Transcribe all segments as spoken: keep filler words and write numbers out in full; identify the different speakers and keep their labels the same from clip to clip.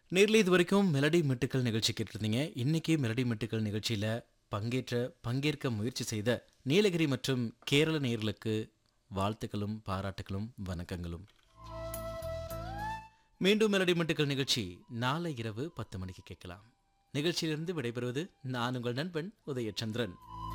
Speaker 1: நேர்ல இது வரைக்கும் மெலடி மெட்டுக்கள் நிகழ்ச்சி கேட்டிருந்தீங்க. இன்னைக்கு மெலடி மெட்டுக்கள் நிகழ்ச்சியில பங்கேற்ற பங்கேற்க முயற்சி செய்த நீலகிரி மற்றும் கேரள நேயர்களுக்கு வாழ்த்துக்களும், பாராட்டுகளும், வணக்கங்களும். மீண்டும் மெலடி மெட்டுக்கள் நிகழ்ச்சி நாளை இரவு பத்து மணிக்கு கேட்கலாம். நிகழ்ச்சியிலிருந்து விடைபெறுவது நான் உங்கள் நண்பன் உதயச்சந்திரன்.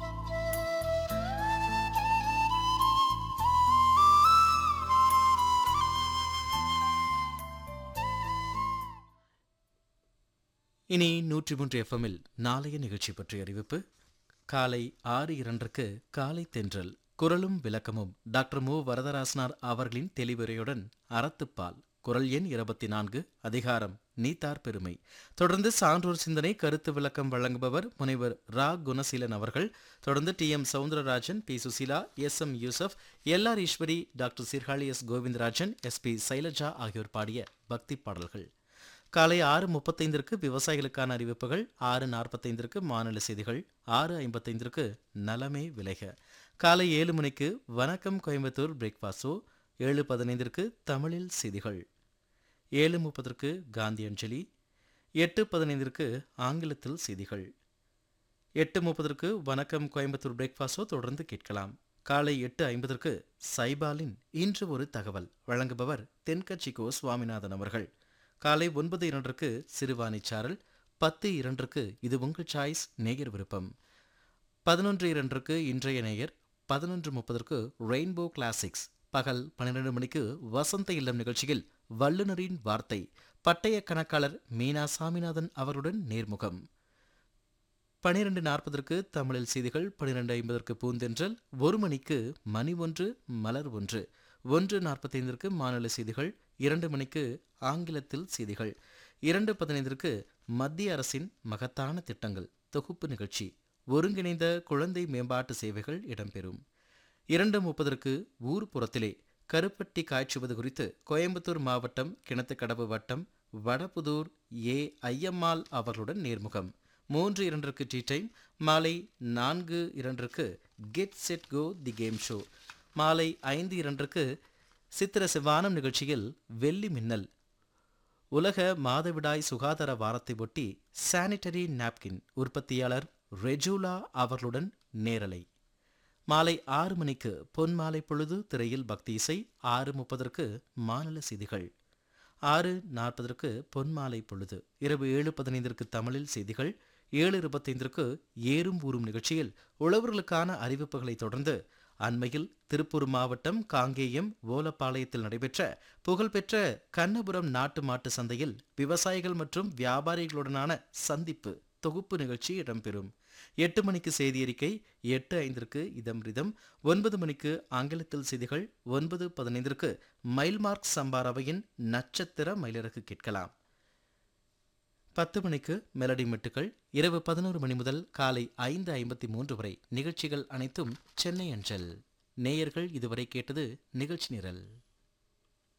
Speaker 1: இனி நூற்றி மூன்று எஃப்எம்மில் நாளைய நிகழ்ச்சி பற்றிய அறிவிப்பு. காலை ஆறு இரண்டுக்கு காலை தென்றல் குரலும் விளக்கமும் டாக்டர் மு வரதராசனார் அவர்களின் தெளிவுரையுடன் அறத்துப்பால் குரல் எண் இருபத்தி நான்கு அதிகாரம் நீத்தார் பெருமை. தொடர்ந்து சான்றோர் சிந்தனை கருத்து விளக்கம் வழங்குபவர் முனைவர் ரா குணசீலன் அவர்கள். தொடர்ந்து D M Soundararajan, B Susheela, S M Yusuf, L R Eswari, doctor Sirkazhi S Govindarajan, S B Shailaja ஆகியோர் பாடிய பக்தி பாடல்கள். காலை ஆறு முப்பத்தைந்திற்கு விவசாயிகளுக்கான அறிவிப்புகள், ஆறு நாற்பத்தைந்திற்கு மாநில செய்திகள், ஆறு ஐம்பத்தைந்திற்கு நலமே விளைக. காலை ஏழு மணிக்கு வணக்கம் கோயம்புத்தூர் பிரேக்ஃபாஸ்டோ, ஏழு பதினைந்திற்கு தமிழில் செய்திகள், ஏழு முப்பதற்கு காந்தி அஞ்சலி, எட்டு பதினைந்திற்கு ஆங்கிலத்தில் செய்திகள், எட்டு முப்பதற்கு வணக்கம் கோயம்புத்தூர் பிரேக்ஃபாஸ்டோ தொடர்ந்து கேட்கலாம். காலை எட்டு ஐம்பதற்கு சைபாலின் இன்று ஒரு தகவல் வழங்குபவர் தென்கட்சி கோ சுவாமிநாதன் அவர்கள். காலை ஒன்பது இரண்டுக்கு சிறுவாணி சாரல், பத்து இரண்டுக்கு இது உங்கள் சாய்ஸ் நேயர் விருப்பம், பதினொன்று இரண்டுக்கு இன்றைய நேயர், பதினொன்று முப்பதற்கு ரெயின்போ கிளாசிக்ஸ், பகல் பன்னிரண்டு மணிக்கு வசந்த இல்லம் நிகழ்ச்சியில் வல்லுநரின் வார்த்தை பட்டய கணக்காளர் மீனா சாமிநாதன் அவருடன் நேர்முகம், பனிரெண்டு நாற்பதற்கு தமிழில் செய்திகள், பனிரெண்டு ஐம்பதற்கு பூந்தென்றல், ஒரு மணிக்கு மணி ஒன்று மலர் ஒன்று, ஒன்று நாற்பத்தைந்திற்கு மாநில செய்திகள், இரண்டு மணிக்கு ஆங்கிலத்தில் செய்திகள், இரண்டு பதினைந்திற்கு மத்திய அரசின் மகத்தான திட்டங்கள் தொகுப்பு நிகழ்ச்சி, ஒருங்கிணைந்த குழந்தை மேம்பாட்டு சேவைகள் இடம்பெறும். இரண்டு முப்பதற்கு ஊர்ப்புறத்திலே கருப்பட்டி காய்ச்சுவது குறித்து கோயம்புத்தூர் மாவட்டம் கிணத்துக்கடவு வட்டம் வடபுதூர் ஏ ஐயம்மாள் அவர்களுடன் நேர்முகம். மூன்று இரண்டிற்கு டீ டைம், மாலை நான்கு இரண்டிற்கு get set go the game show, மாலை ஐந்து இரண்டிற்கு சித்திர சிவானம் நிகழ்ச்சியில் வெள்ளி மின்னல் உலக மாதவிடாய் சுகாதார வாரத்தை ஒட்டி சானிட்டரி நாப்கின் உற்பத்தியாளர் ரெஜூலா அவர்களுடன் நேரலை. மாலை ஆறு மணிக்கு பொன்மாலை பொழுது திரையில் பக்தி இசை, ஆறு முப்பதற்கு மாநில செய்திகள், ஆறு நாற்பதற்கு பொன்மாலை பொழுது, இரவு ஏழு பதினைந்திற்கு தமிழில் செய்திகள், ஏழு இருபத்தைந்திற்கு ஏறும் ஊறும் நிகழ்ச்சியில் உழவர்களுக்கான அறிவிப்புகளை தொடர்ந்து அண்மையில் திருப்பூர் மாவட்டம் காங்கேயம் ஓலப்பாளையத்தில் நடைபெற்ற புகழ்பெற்ற கண்ணபுரம் நாட்டு மாட்டு சந்தையில் விவசாயிகள் மற்றும் வியாபாரிகளுடனான சந்திப்பு தொகுப்பு நிகழ்ச்சி இடம்பெறும். எட்டு மணிக்கு செய்தி அறிக்கை, எட்டு ஐந்திற்கு இதம் ரிதம், ஒன்பது மணிக்கு ஆங்கிலத்தில் செய்திகள், ஒன்பது பதினைந்திற்கு மைல்மார்க் சம்பாரவையின் நட்சத்திர மயிலிறகு கேட்கலாம். பத்து மணிக்கு மெலடி மெட்டுக்கள், இரவு பதினோரு மணி முதல் காலை ஐந்து ஐம்பத்தி மூன்று வரை நிகழ்ச்சிகள் அனைத்தும் சென்னை அஞ்சல். நேயர்கள் இதுவரை கேட்டது நிகழ்ச்சி நிரல்.